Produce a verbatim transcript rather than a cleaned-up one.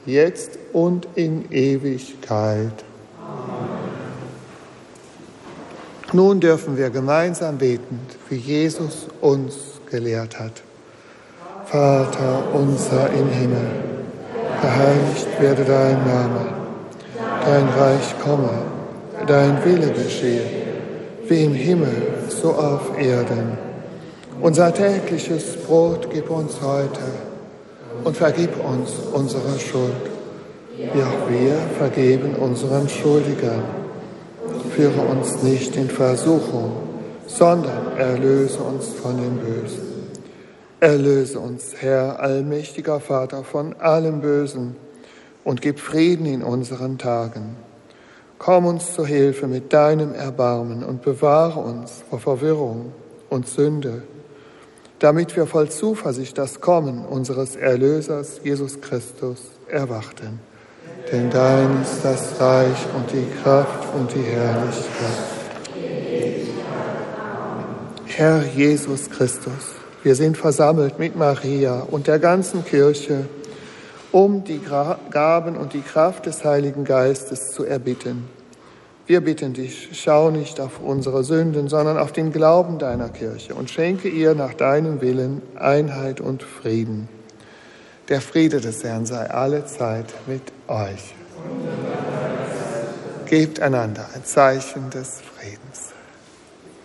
jetzt und in Ewigkeit. Amen. Nun dürfen wir gemeinsam beten, wie Jesus uns gelehrt hat. Vater unser im Himmel, geheiligt werde dein Name, dein Reich komme, dein Wille geschehe, wie im Himmel, so auf Erden. Unser tägliches Brot gib uns heute und vergib uns unsere Schuld, wie auch wir vergeben unseren Schuldigern. Führe uns nicht in Versuchung, sondern erlöse uns von dem Bösen. Erlöse uns, Herr, allmächtiger Vater, von allem Bösen und gib Frieden in unseren Tagen. Komm uns zu Hilfe mit deinem Erbarmen und bewahre uns vor Verwirrung und Sünde, damit wir voll Zuversicht das Kommen unseres Erlösers Jesus Christus erwarten. Denn dein ist das Reich und die Kraft und die Herrlichkeit. Herr Jesus Christus, wir sind versammelt mit Maria und der ganzen Kirche, um die Gaben und die Kraft des Heiligen Geistes zu erbitten. Wir bitten dich, schau nicht auf unsere Sünden, sondern auf den Glauben deiner Kirche und schenke ihr nach deinem Willen Einheit und Frieden. Der Friede des Herrn sei alle Zeit mit euch. Gebt einander ein Zeichen des Friedens.